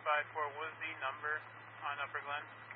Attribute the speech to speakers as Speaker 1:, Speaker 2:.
Speaker 1: 354, what was the number on Upper Glen?